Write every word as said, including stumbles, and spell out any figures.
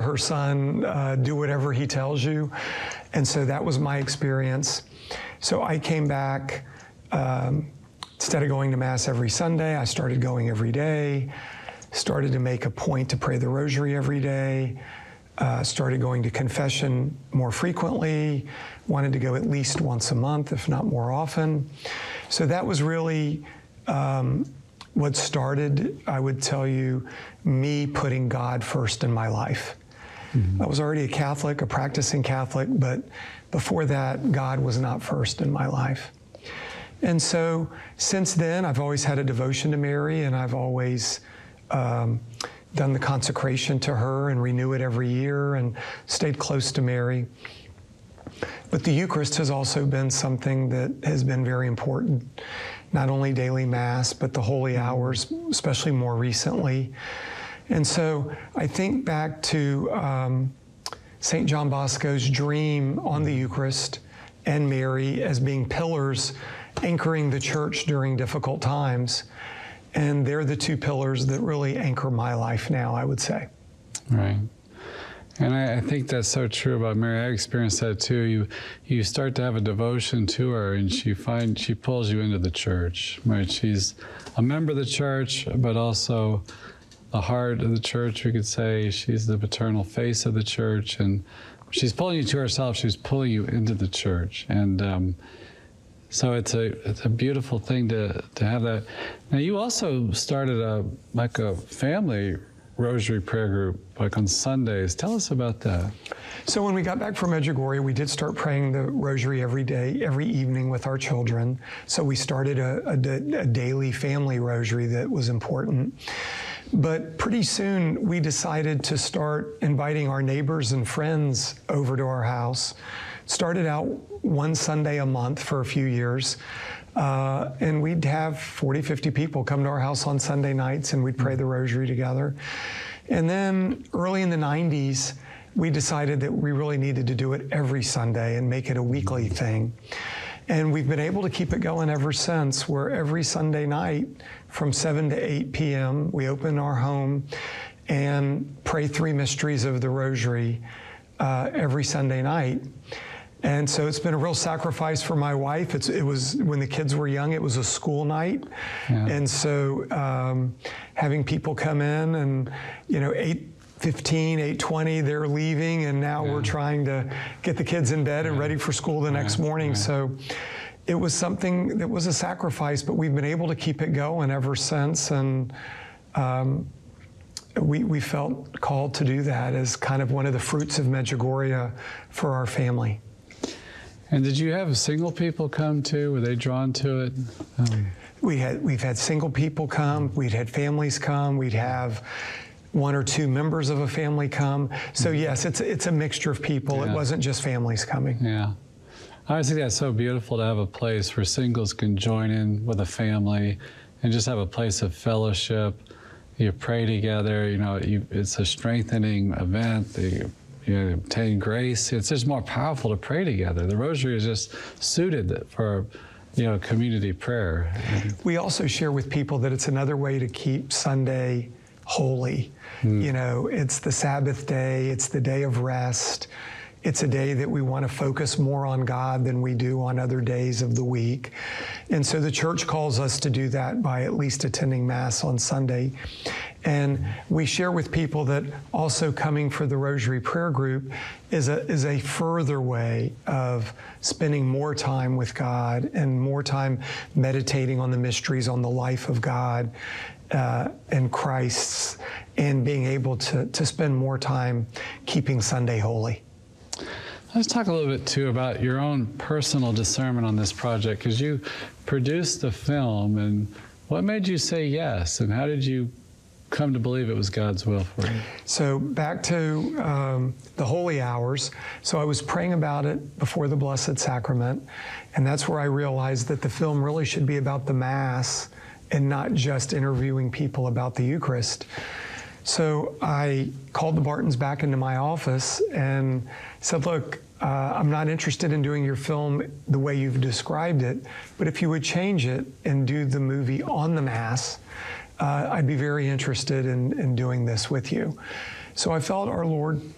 her son, uh, do whatever he tells you. And so that was my experience. So I came back, um, instead of going to Mass every Sunday, I started going every day, started to make a point to pray the rosary every day, uh, started going to confession more frequently, wanted to go at least once a month, if not more often. So that was really um, what started, I would tell you, me putting God first in my life. Mm-hmm. I was already a Catholic, a practicing Catholic, but before that, God was not first in my life. And so since then, I've always had a devotion to Mary, and I've always um, done the consecration to her and renew it every year and stayed close to Mary. But the Eucharist has also been something that has been very important, not only daily Mass, but the holy hours, especially more recently. And so I think back to um, Saint John Bosco's dream on the Eucharist and Mary as being pillars anchoring the church during difficult times. And they're the two pillars that really anchor my life now, I would say. Right. And I, I think that's so true about Mary. I experienced that too. You you start to have a devotion to her, and she find she pulls you into the church. Right? She's a member of the church, but also the heart of the church, we could say. She's the paternal face of the church, and she's pulling you to herself. She's pulling you into the church, and um, so it's a it's a beautiful thing to to have that. Now you also started a like a family rosary prayer group, like on Sundays. Tell us about that. So when we got back from Medjugorje, we did start praying the rosary every day, every evening with our children. So we started a, a, a daily family rosary that was important. But pretty soon we decided to start inviting our neighbors and friends over to our house. Started out one Sunday a month for a few years. Uh, and we'd have forty, fifty people come to our house on Sunday nights, and we'd pray the rosary together. And then early in the nineties, we decided that we really needed to do it every Sunday and make it a weekly thing. And we've been able to keep it going ever since, where every Sunday night from seven to eight p m, we open our home and pray three mysteries of the rosary uh, every Sunday night. And so it's been a real sacrifice for my wife. It's, it was, when the kids were young, it was a school night. Yeah. And so um, having people come in and, you know, eight fifteen, eight twenty, they're leaving, and now yeah. we're trying to get the kids in bed and yeah. ready for school the next yeah. morning. Yeah. So it was something that was a sacrifice, but we've been able to keep it going ever since. And um, we, we felt called to do that as kind of one of the fruits of Medjugorje for our family. And did you have single people come too? Were they drawn to it? Um, we had, we've had single people come, we'd had families come, we'd have one or two members of a family come. So yes, it's, it's a mixture of people. Yeah. It wasn't just families coming. Yeah. I always think that's so beautiful to have a place where singles can join in with a family and just have a place of fellowship. You pray together, you know, you, it's a strengthening event. You, You obtain grace. It's just more powerful to pray together. The rosary is just suited for, you know, community prayer. We also share with people that it's another way to keep Sunday holy. Mm. You know, it's the Sabbath day, it's the day of rest. It's a day that we want to focus more on God than we do on other days of the week. And so the church calls us to do that by at least attending Mass on Sunday. And we share with people that also coming for the Rosary Prayer Group is a, is a further way of spending more time with God and more time meditating on the mysteries, on the life of God uh, and Christ's, and being able to, to spend more time keeping Sunday holy. Let's talk a little bit, too, about your own personal discernment on this project, because you produced the film, and what made you say yes, and how did you come to believe it was God's will for you? So back to um, the holy hours. So I was praying about it before the Blessed Sacrament, and that's where I realized that the film really should be about the Mass and not just interviewing people about the Eucharist. So I called the Bartons back into my office and said, look, uh, I'm not interested in doing your film the way you've described it, but if you would change it and do the movie on the Mass, uh, I'd be very interested in, in doing this with you. So I felt our Lord